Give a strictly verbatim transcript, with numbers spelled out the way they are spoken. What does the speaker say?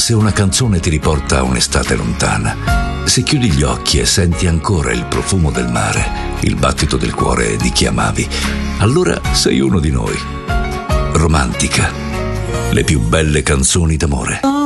se una canzone ti riporta a un'estate lontana, se chiudi gli occhi e senti ancora il profumo del mare, il battito del cuore di chi amavi, allora sei uno di noi. Romantica, le più belle canzoni d'amore.